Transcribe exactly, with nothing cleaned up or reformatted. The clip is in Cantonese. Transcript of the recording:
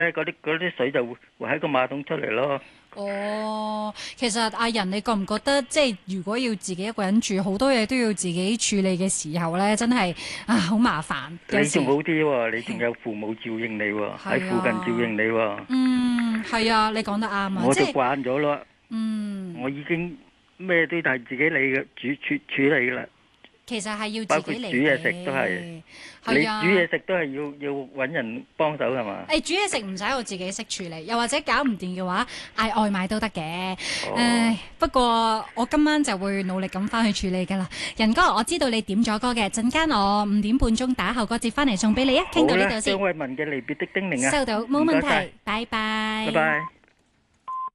咧嗰啲嗰啲水就會會喺個馬桶出嚟咯。 哦，其實阿仁，你覺唔覺得即係如果要自己一個人住，好多嘢都要自己處理嘅時候咧，真係啊好麻煩。 你仲好啲喎，你仲有父母照應你喎，喺附近照應你喎。 嗯，係啊，你講得啱啊。 我就慣咗咯。 嗯， 我已經咩都係自己理嘅，主處處理噶啦。 其實係要包括煮自己嚟嘢食都係，你啊， 煮嘢食都係要要揾人幫手係嘛？ 誒煮嘢食唔使我自己識處理，又或者搞唔掂嘅話，嗌外賣都得嘅。 哦、 唉，不過我今晚就會努力咁翻去處理㗎啦。仁哥，我知道你點咗歌嘅，陣間我五點半鐘打後嗰節翻嚟送俾你啊，傾到呢度先。 張慧文嘅離別的叮嚀啊， 收到，冇問題， 謝謝， 拜拜。 拜拜。